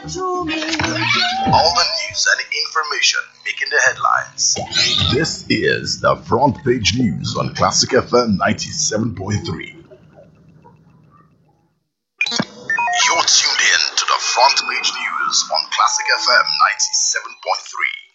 All the news and information making the headlines. This is the Front Page News on Classic FM 97.3. You're tuned in to the Front Page News on Classic FM 97.3.